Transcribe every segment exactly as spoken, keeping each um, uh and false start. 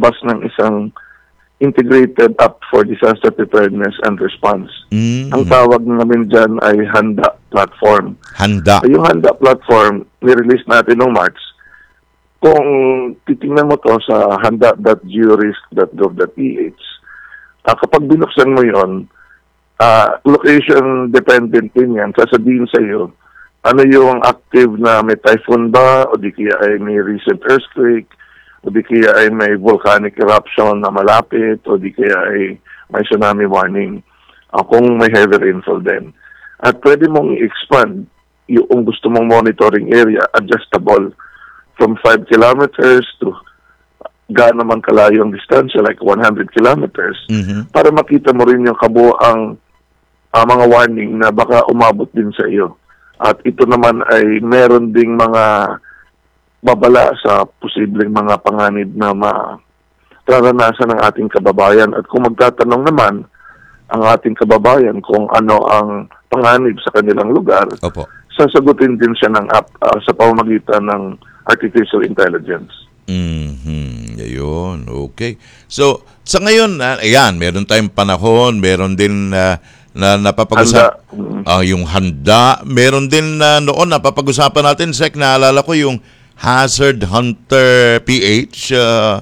paglabas ng isang integrated app for disaster preparedness and response. Mm-hmm. Ang tawag namin dyan ay Handa Platform. Handa. So, yung Handa Platform, ni-release natin noong March. Kung titingnan mo to sa handa dot georisk dot gov dot p h, uh, kapag binuksan mo yon, uh, location dependent din yan. Sasabihin sa iyo, ano yung active na may typhoon ba, o di kaya ay may recent earthquake, o di kaya ay may volcanic eruption na malapit, o di kaya ay may tsunami warning, uh, kung may heavy rainfall din. At pwede mong i-expand yung gusto mong monitoring area, adjustable, from five kilometers to gaano man kalayo ang distansya, like one hundred kilometers, Mm-hmm. para makita mo rin yung kabuoang uh, mga warning na baka umabot din sa iyo. At ito naman ay meron ding mga babala sa posibleng mga panganib na mararanasan ng ating kababayan. At kung magtatanong naman ang ating kababayan kung ano ang panganib sa kanilang lugar, Opo. sasagutin din siya ng app uh, sa pamamagitan ng artificial intelligence. Mm-hmm. Ayun, okay. So, sa ngayon, uh, ayan, meron tayong panahon, meron din uh, na napapag-usapan, Mm. ah, yung handa, meron din na uh, noon napapag-usapan natin, Sek, naalala ko yung Hazard Hunter P H, uh,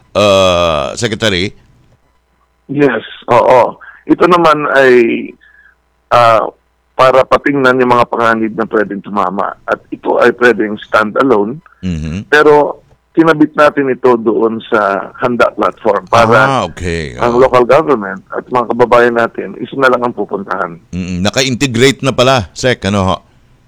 uh, Secretary. Yes, oo. Ito naman ay uh, para patingnan yung mga panganib na pwedeng tumama. At ito ay pwedeng stand-alone. Mm-hmm. Pero kinabit natin ito doon sa Handa Platform para ah, okay. ang Oh. local government at mga kababayan natin, isa na lang ang pupuntahan. Mm-hmm. Naka-integrate na pala, Sek, ano ho?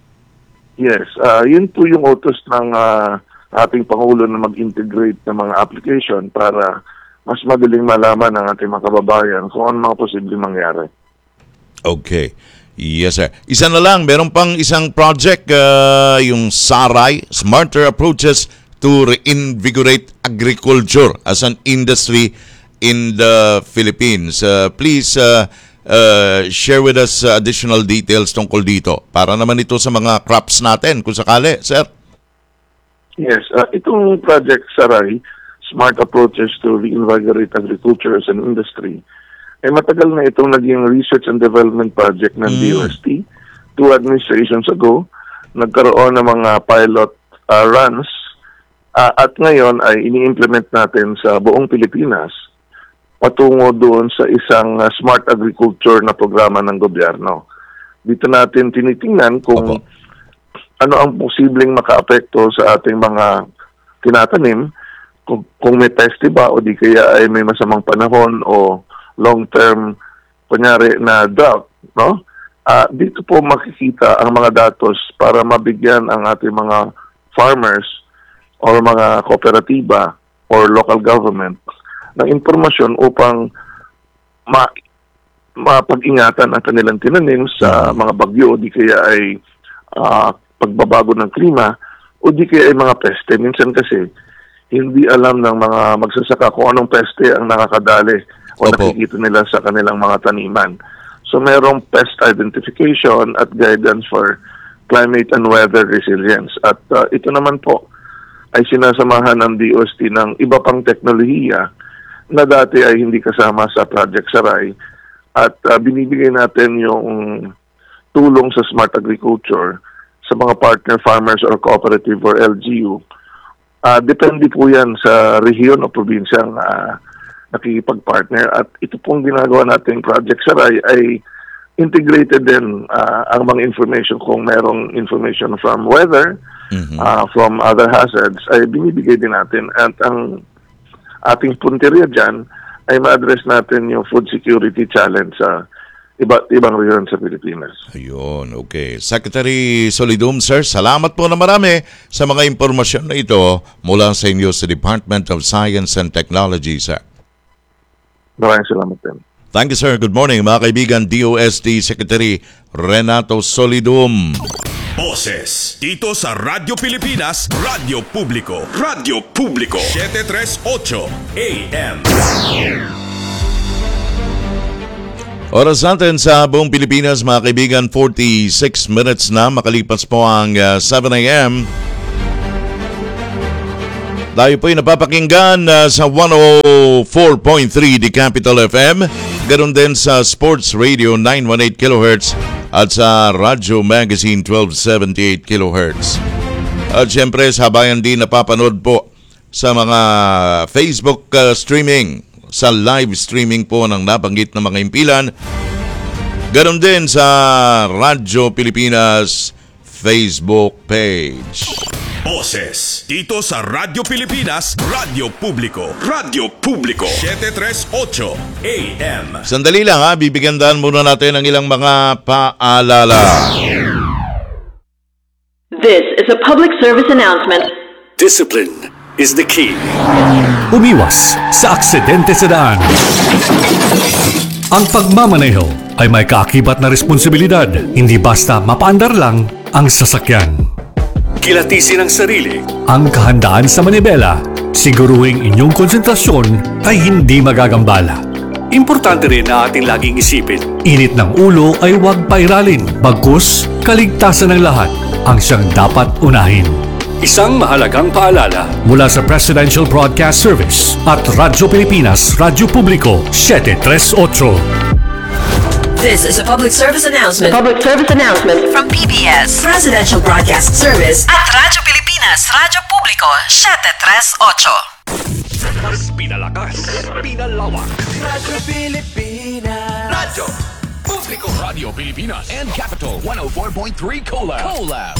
Yes, uh, yun po yung utos ng uh, ating Pangulo na mag-integrate ng mga application para mas madaling malaman ng ating mga kababayan kung ano mga posibleng mangyari. Okay. Yes, sir. Isa na lang, meron pang isang project, uh, yung SARAI, Smarter Approaches to Reinvigorate Agriculture as an Industry in the Philippines. Uh, please uh, uh, share with us uh, additional details tungkol dito para naman ito sa mga crops natin, kung sakali, sir. Yes, uh, itong project SARAI, Smart Approaches to Reinvigorate Agriculture as an Industry, ay matagal na itong naging research and development project ng Mm. D O S T. Two administrations ago, nagkaroon ng mga pilot uh, runs uh, at ngayon ay ini-implement natin sa buong Pilipinas patungo doon sa isang uh, smart agriculture na programa ng gobyerno. Dito natin tinitingnan kung Opo. ano ang posibleng makaapekto sa ating mga tinatanim, kung, kung may peste ba o di kaya ay may masamang panahon o long-term, kunyari na drought, no? Uh, dito po makikita ang mga datos para mabigyan ang ating mga farmers or mga kooperatiba or local government ng impormasyon upang ma mapag-ingatan ang kanilang tinanim sa mga bagyo o di kaya ay uh, pagbabago ng klima o di kaya ay mga peste. Minsan kasi hindi alam ng mga magsasaka kung anong peste ang nakakadali o Opo. nakikita nila sa kanilang mga taniman. So merong pest identification at guidance for climate and weather resilience. At uh, ito naman po ay sinasamahan ng D O S T ng iba pang teknolohiya na dati ay hindi kasama sa Project SARAI. At uh, binibigay natin yung tulong sa smart agriculture sa mga partner farmers or cooperative or L G U. Uh, depende po yan sa rehiyon o probinsyang uh, nakikipag-partner. At ito pong ginagawa natin Project SARAI ay integrated din uh, ang mga information. Kung merong information from weather, Mm-hmm. uh, from other hazards, ay binibigay din natin. At ang ating punteriya dyan ay ma-address natin yung food security challenge sa iba't ibang rehiyon sa Pilipinas. Ayun, okay. Secretary Solidum, sir, salamat po na marami sa mga impormasyon na ito mula sa inyo sa Department of Science and Technology, sir. Maraming salamat din. Thank you, sir. Good morning, mga kaibigan. D O S T Secretary Renato Solidum. Boses dito sa Radyo Pilipinas, Radyo Publiko. Radyo Publiko seven thirty-eight A M. Oras natin sa buong Pilipinas, mga kaibigan, forty-six minutes na. Makalipas po ang uh, seven A M. Tayo po'y napapakinggan uh, sa one oh four point three The Capital F M, ganoon din sa Sports Radio nine eighteen kilohertz at sa Radyo Magazine twelve seventy-eight kilohertz. At syempre, sabayan din napapanood po sa mga Facebook uh, streaming, sa live streaming po ng nabanggit na mga impilan. Ganoon din sa Radyo Pilipinas Facebook page. Boses dito sa Radyo Pilipinas, Radyo Publiko, Radyo Publiko, seven thirty-eight A M. Sandali lang ha, bibigyan daan muna natin ng ilang mga paalala. This is a public service announcement. Discipline is the key. Umiwas sa aksidente sa daan. Ang pagmamaneho ay may kaakibat na responsibilidad, hindi basta mapaandar lang ang sasakyan. Kilatisin ang sarili. Ang kahandaan sa manibela, siguruhing inyong konsentrasyon ay hindi magagambala. Importante rin na ating laging isipin. Init ng ulo ay huwag pairalin, bagkus kaligtasan ng lahat ang siyang dapat unahin. Isang mahalagang paalala Mula sa Presidential Broadcast Service at Radyo Pilipinas, Radyo Publiko, seven thirty-eight. This is a public service announcement Public service announcement. from P B S Presidential Broadcast Service at Radyo Pilipinas, Radyo Publiko, seven thirty-eight. Mas pinalakas, pinalawak. Radyo Pilipinas. Radyo Publiko, Radio Pilipinas and Capital one oh four point three Collab. Collab.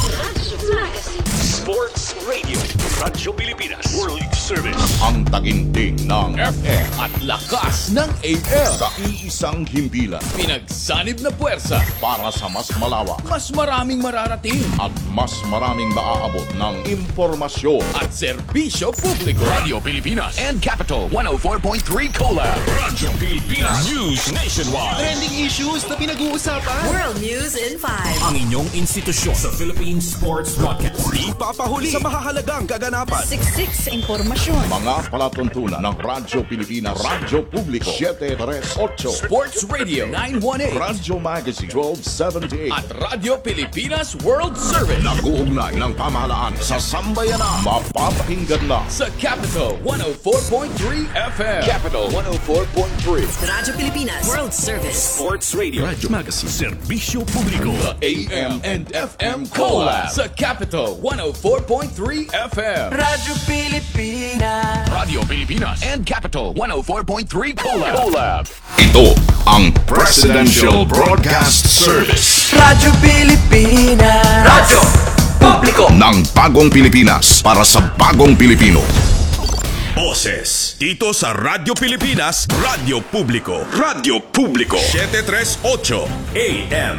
Sports Radio. Radyo Pilipinas. World Service. Ang taginting ng F M at lakas ng A M. sa iisang himpilan Pinagsanib na puwersa para sa mas malawak mas maraming mararating at mas maraming maaabot ng impormasyon. at serbisyo publiko. Radio Pilipinas and Capital one oh four point three Collab. Radyo Pilipinas News Nationwide. Trending issues na pinag-uusapan. World News in five. Ang inyong institusyon sa Philippine Sports Broadcast. Di papahuli sa mahahalagang kaganapan. Siksik sa impormasyon. Mga palatuntunan ng Radyo Pilipinas, Radyo Publiko, seven thirty-eight, Sports Radio nine eighteen Radyo Magazine twelve seventy-eight, at Radyo Pilipinas World Service nag-uugnay ng pamahalaan sa sambayanan. Mapapakinggan na sa Capital one oh four point three F M. Capital one oh four point three. Radyo Pilipinas World Service. Sports Radio. Radyo Magazine. Serbisyo Publiko. The A M and F M Collab sa Capital one oh four point three F M. Radyo Pilipinas. Radio Pilipinas and Capital one oh four point three Collab. Collab. Ito ang Presidential Broadcast Service Radyo Pilipinas. Radyo Publiko. ng Bagong Pilipinas para sa Bagong Pilipino. Boses dito sa Radyo Pilipinas, Radyo Publiko, Radyo Publiko, seven thirty-eight A M.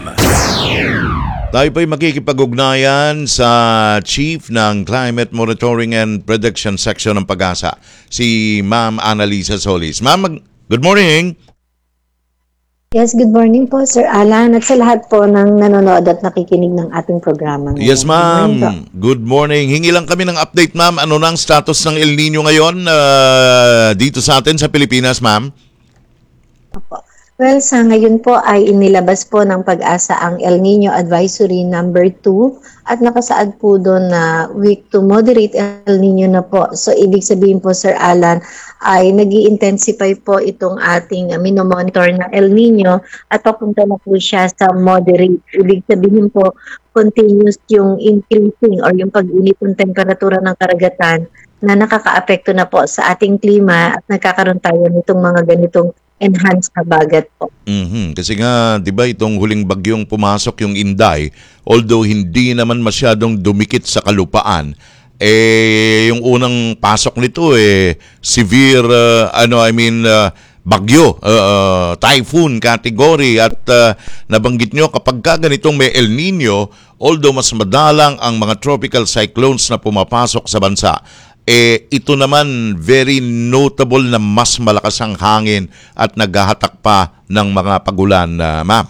Tayo po'y makikipag-ugnayan sa Chief ng Climate Monitoring and Prediction Section ng Pag-asa, si Ma'am Annalisa Solis. Ma'am, mag- good morning! Yes, good morning po, Sir Alan, at sa lahat po ng nanonood at nakikinig ng ating programa ngayon. Yes, ma'am. Good morning. Hingi lang kami ng update, ma'am. Ano na ang status ng El Nino ngayon uh, dito sa atin sa Pilipinas, ma'am? Opo. Well, sa ngayon po ay inilabas po ng Pag-asa ang El Nino Advisory number two at nakasaad po doon na weak to moderate El Nino na po. So, ibig sabihin po, Sir Alan, ay nag-i-intensify po itong ating uh, minomonitor na El Nino at papunta na po siya sa moderate. Ibig sabihin po, continuous yung increasing or yung pag-init ng temperatura ng karagatan na nakaka-apekto na po sa ating klima at nagkakaroon tayo nitong mga ganitong enhanced na bagat po. Mm-hmm. Kasi nga, di ba, itong huling bagyong pumasok yung Inday, although hindi naman masyadong dumikit sa kalupaan, eh, yung unang pasok nito, eh, severe, uh, ano, I mean, uh, bagyo, uh, typhoon category, at uh, nabanggit nyo, kapag ka ganitong may El Nino, although mas madalang ang mga tropical cyclones na pumapasok sa bansa, eh ito naman very notable na mas malakas ang hangin at naghahatak pa ng mga pagulan, uh, ma'am.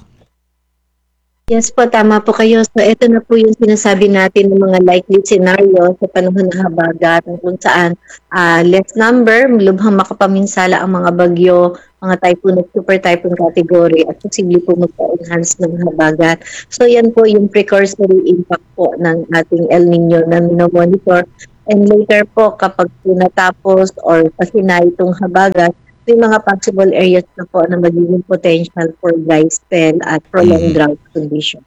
Yes po, tama po kayo. So ito na po yung sinasabi natin ng mga likely scenario sa panahon ng habagat kung saan uh, less number, lubhang makapaminsala ang mga bagyo, mga typhoon at super typhoon category at posible po magpa-enhance ng habagat. So yan po yung precursory impact po ng ating El Nino na minomonitor. And later po, kapag pinatapos or pasinay itong habagat, may mga possible areas na po na magiging potential for dry spell at prolonged Mhm. drought condition.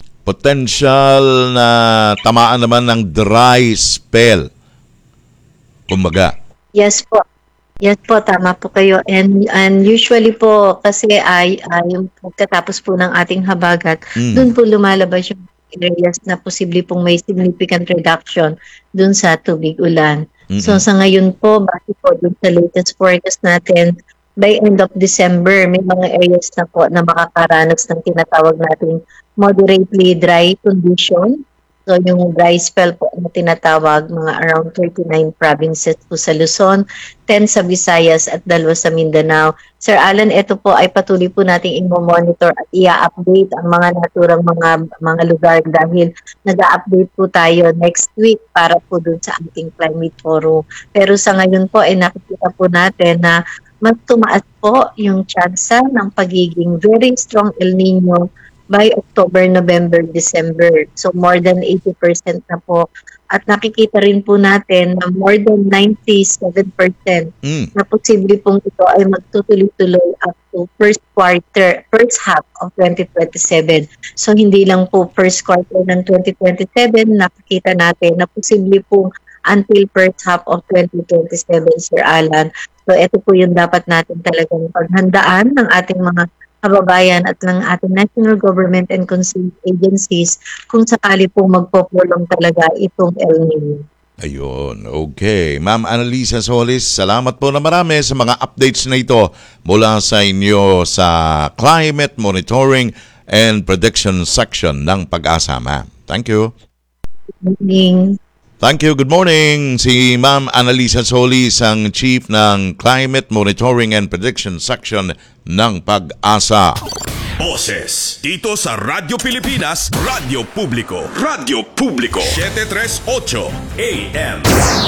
Potential na tamaan naman ng dry spell. Kumbaga. Yes po. Yes po, tama po kayo. And and usually po kasi ay, ay yung pagkatapos po ng ating habagat, Mm. doon po lumalabas yung areas na posible pong may significant reduction doon sa tubig ulan. Mm-mm. So sa ngayon po, base po doon sa latest forecast natin, by end of December, may mga areas na po na makakaranas ng tinatawag nating moderately dry condition. So yung dry spell po na tinatawag, mga around thirty-nine provinces po sa Luzon, ten sa Visayas at dalawa sa Mindanao. Sir Alan, ito po ay patuloy po nating i-monitor at i-update ang mga naturang mga mga lugar dahil nag-update po tayo next week para po dun sa ating climate forum. Pero sa ngayon po ay nakikita po natin na mas tumaas po yung tsansa ng pagiging very strong El Nino by October, November, December. So more than eighty percent na po. At nakikita rin po natin na more than ninety-seven percent Mm. na posible pong ito ay magtutuloy-tuloy up to first quarter, first half of twenty twenty-seven. So hindi lang po first quarter ng twenty twenty-seven, nakikita natin na posible pong until first half of twenty twenty-seven, Sir Alan. So ito po yung dapat natin talagang paghandaan ng ating mga kababayan at ng ating national government and concerned agencies kung sakali po magpopulong talaga itong El Nino. Ayun, okay. Ma'am Annalisa Solis, salamat po na marami sa mga updates na ito mula sa inyo sa Climate Monitoring and Prediction Section ng Pag-asa, ma'am. Thank you. Good morning. Thank you. Good morning. Si Ma'am Annalisa Solis, ang Chief ng Climate Monitoring and Prediction Section ng Pag-asa. Boses dito sa Radyo Pilipinas, Radyo Publiko, Radyo Publiko, seven thirty-eight A M.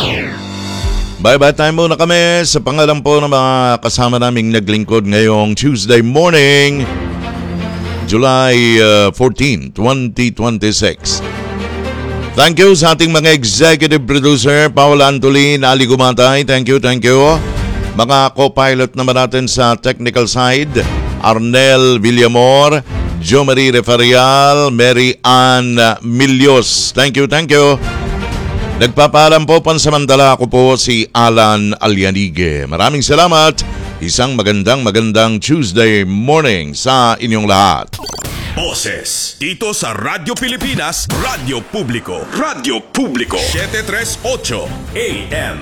Bye-bye time muna kami sa pangalan po ng mga kasama naming naglingkod ngayong Tuesday morning, July uh, fourteenth, twenty twenty-six. Thank you sa ating mga executive producer, Paula Antolin, Ali Gumatay. Thank you, thank you. Mga co-pilot naman natin sa technical side, Arnel Villamor, Jo Marie Referial, Mary Ann Milios. Thank you, thank you. Nagpapaalam po pansamantala ako po si Alan Alianige. Maraming salamat. Isang magandang magandang Tuesday morning sa inyong lahat. Boses dito sa Radyo Pilipinas, Radyo Publiko, Radyo Publiko, seven thirty-eight A M.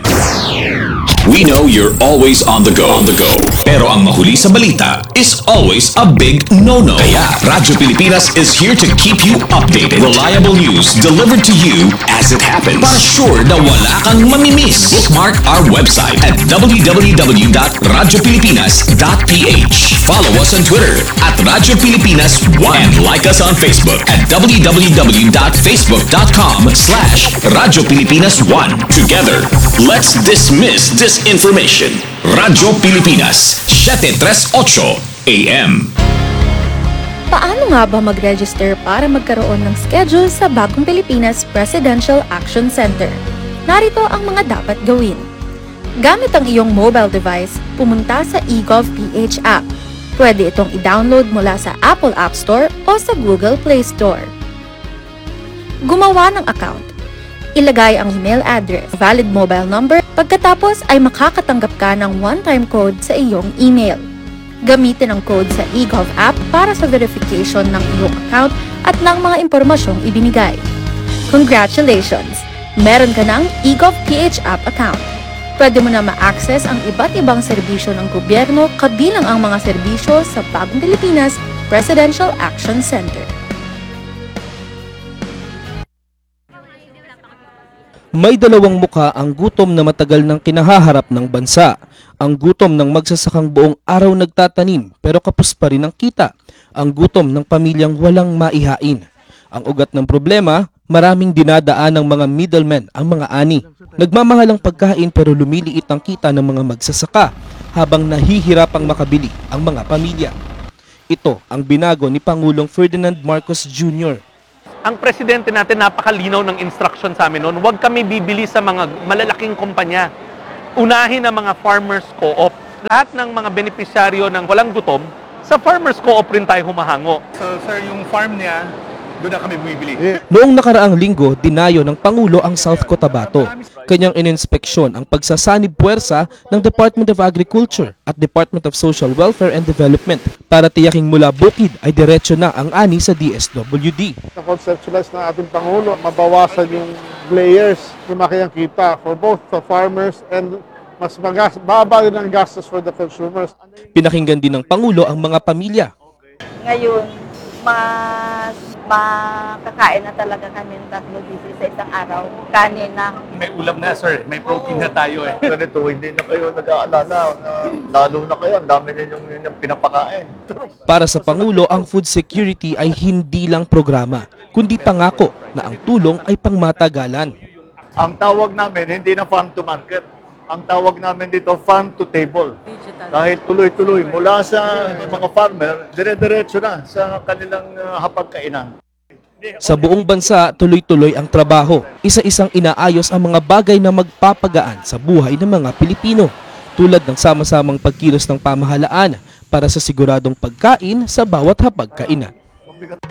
We know you're always on the go, on the go. Pero ang mahuli sa balita is always a big no-no. Kaya Radyo Pilipinas is here to keep you updated. Reliable news delivered to you as it happens. Para sure na wala kang mamimiss. Bookmark our website at w w w dot radyo pilipinas dot p h. Follow us on Twitter at Radyo Pilipinas one and like us on Facebook at w w w dot facebook dot com slash Radyo Pilipinas one. Together, let's dismiss disinformation. Radyo Pilipinas, seven thirty-eight A M. Paano nga ba mag-register para magkaroon ng schedule sa Bagong Pilipinas Presidential Action Center? Narito ang mga dapat gawin. Gamit ang iyong mobile device, pumunta sa eGovPH app. Pwede itong i-download mula sa Apple App Store o sa Google Play Store. Gumawa ng account. Ilagay ang email address, valid mobile number, pagkatapos ay makakatanggap ka ng one-time code sa iyong email. Gamitin ang code sa eGov app para sa verification ng iyong account at ng mga impormasyong ibinigay. Congratulations! Meron ka ng eGovPH app account. Pwede mo na ma-access ang iba't ibang serbisyo ng gobyerno kabilang ang mga serbisyo sa Bagong Pilipinas Presidential Action Center. May dalawang muka ang gutom na matagal nang kinahaharap ng bansa. Ang gutom ng magsasakang buong araw nagtatanim pero kapos pa rin ang kita. Ang gutom ng pamilyang walang maihain. Ang ugat ng problema, maraming dinadaan ng mga middlemen ang mga ani. Nagmamahal ang pagkain pero lumiliit ang kita ng mga magsasaka habang nahihirapang makabili ang mga pamilya. Ito ang binago ni Pangulong Ferdinand Marcos Junior Ang presidente natin napakalinaw ng instruction sa amin noon, huwag kami bibili sa mga malalaking kumpanya. Unahin ang mga farmers co-op. Lahat ng mga benepisyaryo ng walang gutom, sa farmers co-op rin tayo humahango. So sir, yung farm niya, doon na kami bumibili. Noong nakaraang linggo, dinayo ng Pangulo ang South Cotabato. Kanyang ininspeksyon ang pagsasanib puwersa ng Department of Agriculture at Department of Social Welfare and Development para tiyaking mula bukid ay diretso na ang ani sa D S W D. Na-conceptualize ng ating Pangulo, mabawasan yung layers, lumaki ang kita for both the farmers and mas magas, baba rin ang gastos for the consumers. Pinakinggan din ng Pangulo ang mga pamilya. Ngayon, mas makakain na talaga kami ng tatlo busy sa isang araw. Kanin na. May ulam na sir, may protein na tayo eh. Ganito, hindi na kayo nag-aalala na lalo na kayo, ang dami ninyong yung pinapakain. Para sa Pangulo, ang food security ay hindi lang programa, kundi pangako na ang tulong ay pangmatagalan. Ang tawag namin, hindi na farm to market. Ang tawag namin dito, farm to table. Dahil tuloy-tuloy, mula sa mga farmer, dire-diretso na sa kanilang uh, hapagkainan. Sa buong bansa, tuloy-tuloy ang trabaho. Isa-isang inaayos ang mga bagay na magpapagaan sa buhay ng mga Pilipino, tulad ng sama-samang pagkilos ng pamahalaan para sa siguradong pagkain sa bawat hapagkainan.